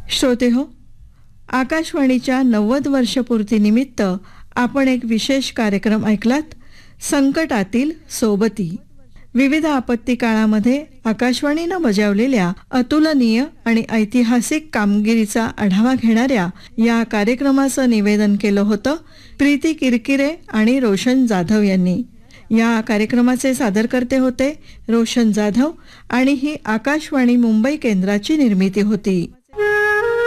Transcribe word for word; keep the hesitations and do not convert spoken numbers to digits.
श्रोते हो, आकाशवाणीच्या नव्वद वर्षपूर्तीनिमित्त आपण एक विशेष कार्यक्रम ऐकलात, संकटातील सोबती. विविध आपत्ती काळामध्ये आकाशवाणीनं बजावलेल्या अतुलनीय आणि ऐतिहासिक कामगिरीचा आढावा घेणाऱ्या या कार्यक्रमाचं निवेदन केलं होतं प्रीती किरकिरे आणि रोशन जाधव यांनी. या कार्यक्रमाचे सादरकर्ते होते रोशन जाधव आणि ही आकाशवाणी मुंबई केंद्राची निर्मिती होती.